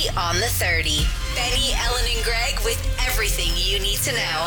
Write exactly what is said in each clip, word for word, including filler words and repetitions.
on the thirty. Benny, Ellen, and Greg with everything you need to know.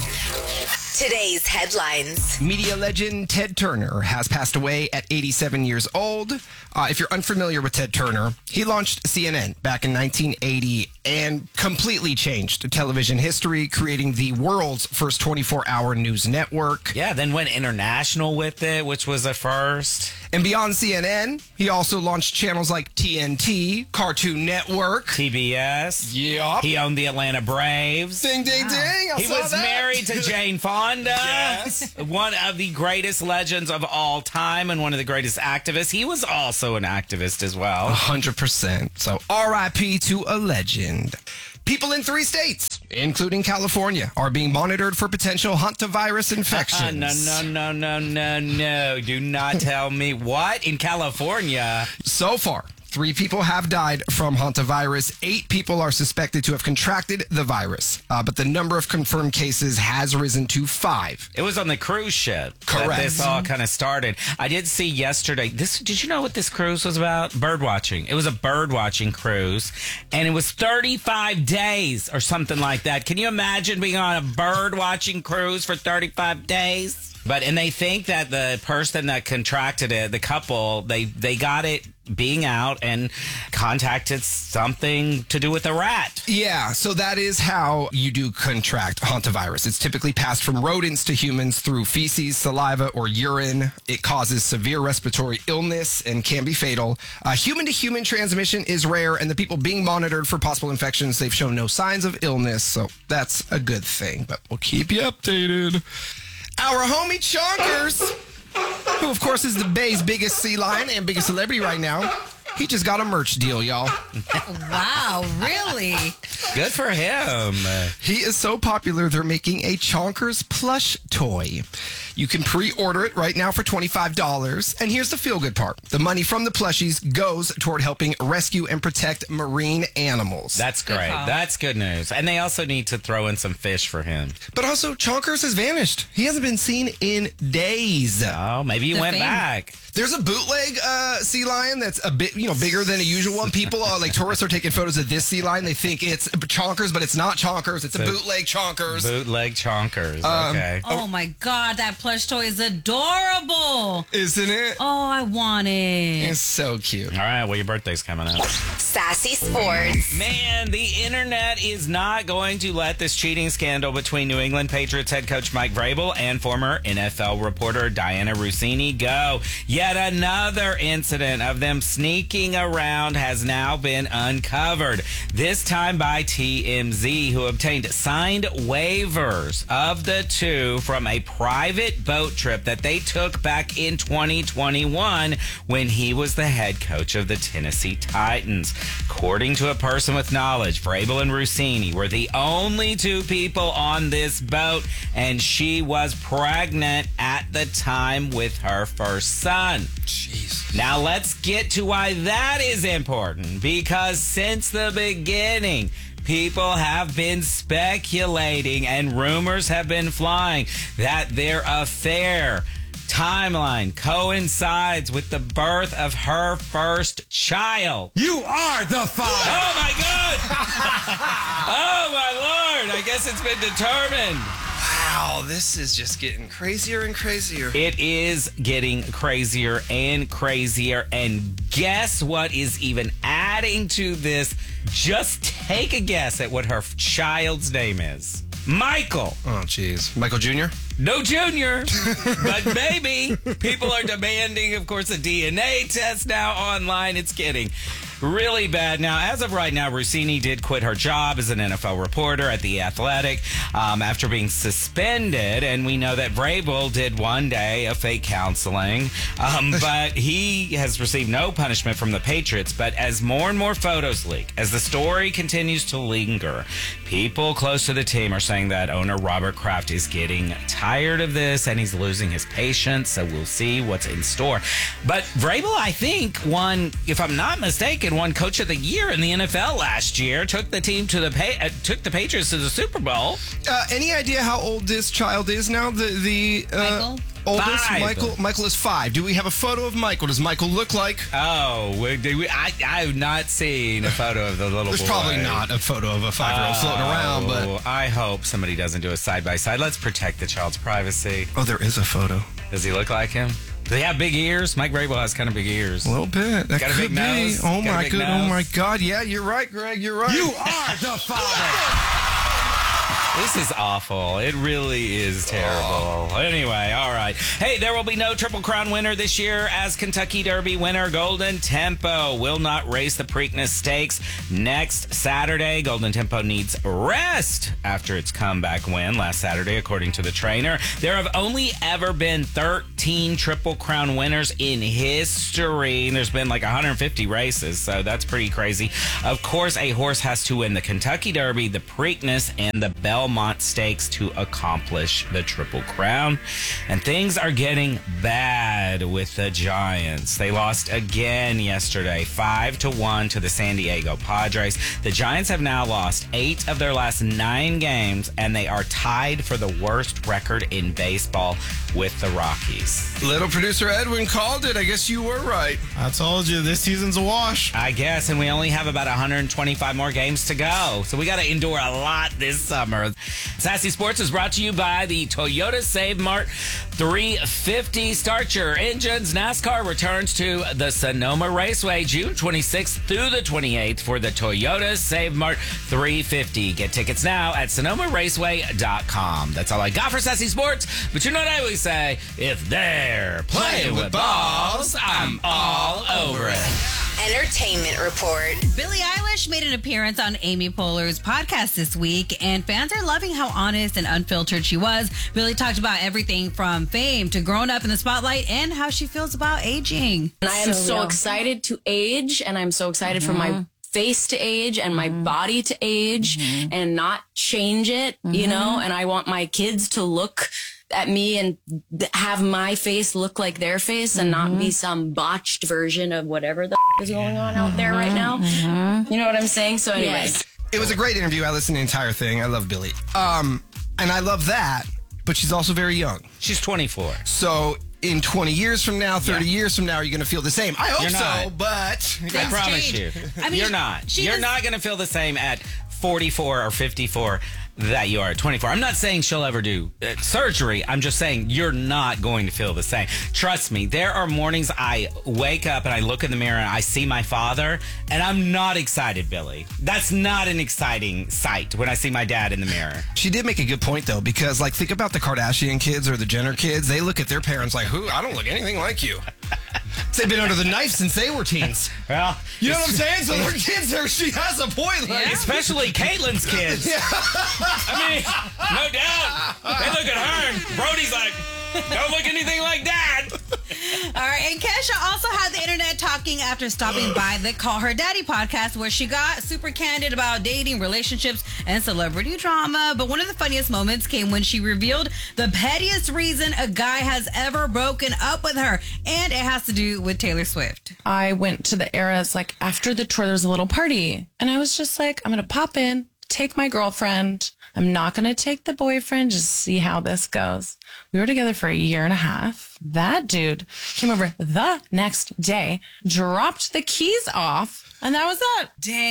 Today's headlines. Media legend Ted Turner has passed away at eighty-seven years old. Uh, if you're unfamiliar with Ted Turner, he launched C N N back in nineteen eighty and completely changed television history, creating the world's first twenty-four hour news network. Yeah, then went international with it, which was a first. And beyond C N N, he also launched channels like T N T, Cartoon Network, T B S. Yup. He owned the Atlanta Braves. Ding, ding, ding. I He saw was that. married to Jane Fonda. Yes. One of the greatest legends of all time and one of the greatest activists. He was also an activist as well. one hundred percent. So R I P to a legend. People in three states, including California, are being monitored for potential hantavirus infections. Uh, no, no, no, no, no, no. Do not tell me. What? In California? So far, three people have died from hantavirus. Eight people are suspected to have contracted the virus. Uh, but the number of confirmed cases has risen to five. It was on the cruise ship Correct. that this all kind of started. I did see yesterday. This did you know what this cruise was about? Bird watching. It was a bird watching cruise, and it was thirty-five days or something like that. Can you imagine being on a bird watching cruise for thirty-five days? But and they think that the person that contracted it, the couple, they they got it being out and contacted something to do with a rat. Yeah, so that is how you do contract hantavirus. It's typically passed from rodents to humans through feces, saliva, or urine. It causes severe respiratory illness and can be fatal. Uh, human-to-human transmission is rare, and the people being monitored for possible infections, they've shown no signs of illness, so that's a good thing. But we'll keep you updated. Our homie Chonkers, who of course is the Bay's biggest sea lion and biggest celebrity right now, he just got a merch deal, y'all. Wow, really? Good for him. He is so popular, they're making a Chonkers plush toy. You can pre-order it right now for twenty-five dollars. And here's the feel-good part. The money from the plushies goes toward helping rescue and protect marine animals. That's great. call. That's good news. And they also need to throw in some fish for him. But also, Chonkers has vanished. He hasn't been seen in days. Oh, maybe he The went fame. back. There's a bootleg uh, sea lion that's a bit, you know, bigger than a usual one. People are like tourists are taking photos of this sea lion. They think it's Chonkers, but it's not Chonkers. It's a So- bootleg Chonkers. Bootleg chonkers. Um, okay. Oh my God, that plush toy is adorable. Isn't it? Oh, I want it. It's so cute. All right. Well, your birthday's coming up. Sassy Sports. Man, the internet is not going to let this cheating scandal between New England Patriots head coach Mike Vrabel and former N F L reporter Diana Russini go. Yet another incident of them sneaking around has now been uncovered. This time by T M Z, who obtained signed waivers of the two from a private boat trip that they took back in twenty twenty-one when he was the head coach of the Tennessee Titans. According to a person with knowledge, Vrabel and Russini were the only two people on this boat, and she was pregnant at the time with her first son. Jeez. Now let's get to why that is important, because since the beginning, people have been speculating and rumors have been flying that their affair timeline coincides with the birth of her first child. You are the father. Oh my God! Oh my Lord! I guess it's been determined. Wow, this is just getting crazier and crazier. It is getting crazier and crazier. And guess what is even adding to this? Just take a guess at what her child's name is. Michael. Oh, jeez. Michael Junior? No Junior, but maybe. People are demanding, of course, a D N A test now online. It's getting really bad. Now, as of right now, Russini did quit her job as an N F L reporter at The Athletic um, after being suspended. And we know that Vrabel did one day of fake counseling, um, but he has received no punishment from the Patriots. But as more and more photos leak, as the story continues to linger, people close to the team are saying that owner Robert Kraft is getting tired of this and he's losing his patience. So we'll see what's in store. But Vrabel, I think, won, if I'm not mistaken, won Coach of the Year in the N F L last year. Took the team to the pa- uh, took the Patriots to the Super Bowl. Uh, any idea how old this child is now? The the uh, Michael? Oldest, Five. Michael. Michael is five. Do we have a photo of Michael? Does Michael look like? Oh, we, do we, I, I have not seen a photo of the little There's boy. probably not a photo of a five-year-old floating around, but Oh, I hope somebody doesn't do a side-by-side. Let's protect the child's privacy. oh, there is a photo. Does he look like him? Does he have big ears? Mike Vrabel has kind of big ears. A little bit. That Got a could big be. nose? Oh Got a my big good. Oh nose? my God. Yeah, you're right, Greg. You're right. You are the father. This is awful. It really is terrible. Oh. Anyway, all right. Hey, there will be no Triple Crown winner this year as Kentucky Derby winner Golden Tempo will not race the Preakness Stakes next Saturday. Golden Tempo needs rest after its comeback win last Saturday, according to the trainer. There have only ever been thirteen Triple Crown winners in history. There's been like one hundred fifty races, so that's pretty crazy. Of course, a horse has to win the Kentucky Derby, the Preakness, and the Belmont Stakes to accomplish the Triple Crown. And things are getting bad with the Giants. They lost again yesterday, five to one to the San Diego Padres. The Giants have now lost eight of their last nine games, and they are tied for the worst record in baseball with the Rockies. Little producer Edwin called it. I guess you were right. I told you, this season's a wash. I guess, and we only have about one hundred twenty-five more games to go. So we got to endure a lot this summer. Sassy Sports is brought to you by the Toyota Save Mart three fifty. Start your engines. NASCAR returns to the Sonoma Raceway June twenty-sixth through the twenty-eighth for the Toyota Save Mart three fifty. Get tickets now at sonoma raceway dot com. That's all I got for Sassy Sports. But you know what I always say? If they're playing with balls, I'm all over it. Entertainment Report. Billie Eilish made an appearance on Amy Poehler's podcast this week, and fans are loving how honest and unfiltered she was. Billie talked about everything from fame to growing up in the spotlight and how she feels about aging. And I am So so, real. excited to age, and I'm so excited for my face to age and my body to age and not change it, you know, and I want my kids to look at me and th- have my face look like their face and not be some botched version of whatever the f- is going on out there right now. You know what I'm saying? So anyways. Yes. It was a great interview. I listened to the entire thing. I love Billie. Um, and I love that, but she's also very young. She's twenty-four. So in twenty years from now, thirty Yeah. years from now, are you going to feel the same? I hope You're so, not. but I Things promise change. you. I mean, You're not. she You're was- not going to feel the same at forty-four or fifty-four that you are at twenty-four. I'm not saying she'll ever do uh, surgery. I'm just saying you're not going to feel the same. Trust me, there are mornings I wake up and I look in the mirror and I see my father and I'm not excited, Billy. That's not an exciting sight when I see my dad in the mirror. she did make a good point, though, because, like, think about the Kardashian kids or the Jenner kids. They look at their parents like, who? I don't look anything like you. They've been under the knife since they were teens. Well, You know what I'm saying? So their kids are, she has a point. Like, especially Caitlin's kids. I mean, no doubt. They look at her and Brody's like, don't look anything like Dad. All right, and Kesha also had the internet talking after stopping by the Call Her Daddy podcast, where she got super candid about dating, relationships, and celebrity drama. But one of the funniest moments came when she revealed the pettiest reason a guy has ever broken up with her, and it has to do with Taylor Swift. I went to the Eras, like after the tour, there was a little party. And I was just like, I'm going to pop in, take my girlfriend. I'm not going to take the boyfriend, just see how this goes. We were together for a year and a half. That dude came over the next day, dropped the keys off, and that was it.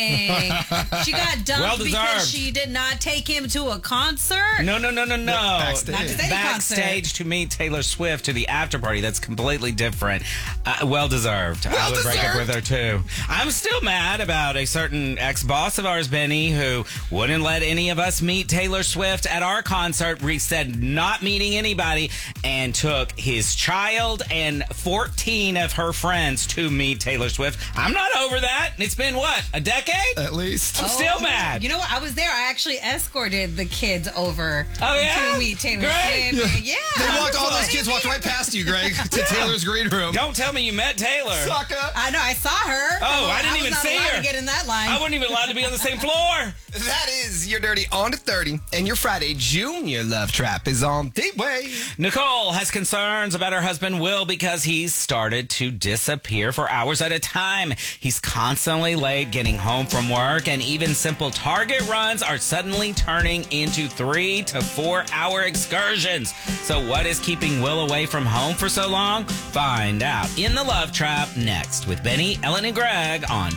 Dang. She got dumped Well because deserved. she did not take him to a concert. No, no, no, no, no. backstage. Backstage Backstage to meet Taylor Swift to the after party. That's completely different. Uh, well deserved. I would break up with her too. I'm still mad about a certain ex-boss of ours, Benny, who wouldn't let any of us meet Taylor Swift at our concert. We said not meeting anybody and took his child and fourteen of her friends to meet Taylor Swift. I'm not over that. It's been what, a decade? at least. I'm still mad. You know what? I was there. I actually escorted the kids over Oh, yeah? to meet Taylor Great. Swift. Yeah. They walked, all I those didn't kids walked meet right her. past you, Greg, to Taylor's green room. Don't tell me you met Taylor. Sucker. I know. I saw her. Oh, I didn't was even not see allowed her. to get in that line. I wasn't even allowed to be on the same floor. That is your Dirty on to thirty, and your Friday Junior Love Trap is on the way. Nicole has concerns about her husband Will because he's started to disappear for hours at a time. He's constantly consistently late getting home from work, and even simple Target runs are suddenly turning into three to four hour excursions. So what is keeping Will away from home for so long? Find out in The Love Trap next with Benny, Ellen, and Greg on